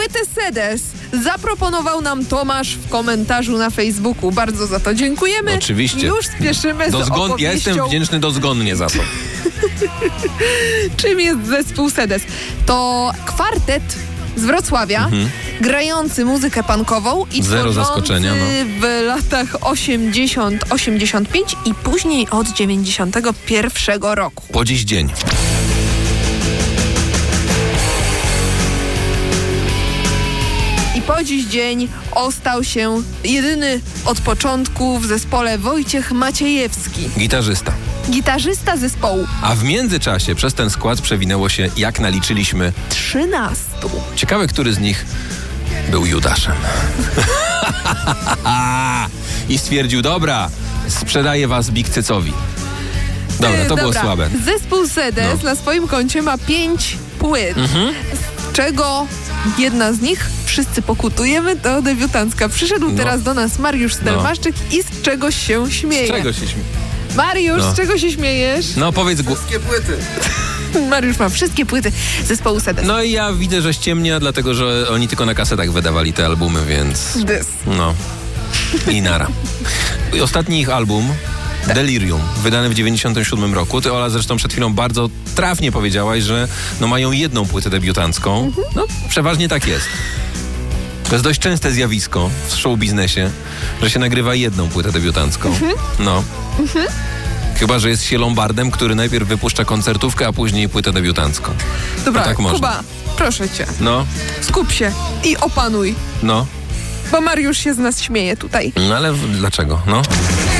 Płytę Sedes zaproponował nam Tomasz w komentarzu na Facebooku. Bardzo za to dziękujemy. Oczywiście. Już spieszymy z opowieścią. Ja jestem wdzięczny dozgonnie za to. Czym jest zespół Sedes? To kwartet z Wrocławia, grający muzykę punkową i Zero tworzący zaskoczenia, w latach 80-85 i później od 91 roku. Po dziś dzień. I po dziś dzień ostał się jedyny od początku w zespole Wojciech Maciejewski, gitarzysta zespołu. A w międzyczasie przez ten skład przewinęło się, jak naliczyliśmy, 13. Ciekawe, który z nich był Judaszem. I stwierdził, dobra, sprzedaję was Big Cycowi. Dobra, to było słabe. Zespół Sedes na swoim koncie ma 5 płyt, z czego jedna z nich, Wszyscy pokutujemy, to debiutancka. Przyszedł teraz do nas Mariusz Stelmaszczyk i z czegoś się śmieje. Z czego się śmieje? Mariusz, z czego się śmiejesz? No powiedz... Wszystkie płyty. Mariusz ma wszystkie płyty zespołu Sedes. No i ja widzę, że ściemnia, dlatego że oni tylko na kasetach wydawali te albumy, więc... No. I nara. I ostatni ich album, Delirium, wydany w 97 roku. Ty, Ola, zresztą przed chwilą bardzo trafnie powiedziałaś, że mają jedną płytę debiutancką. No, przeważnie tak jest. To jest dość częste zjawisko w show biznesie, że się nagrywa jedną płytę debiutancką. No. Chyba że jest się Lombardem, który najpierw wypuszcza koncertówkę, a później płytę debiutancką. Dobra, tak można. Kuba, proszę cię. No. Skup się i opanuj. No. Bo Mariusz się z nas śmieje tutaj. No ale dlaczego? No.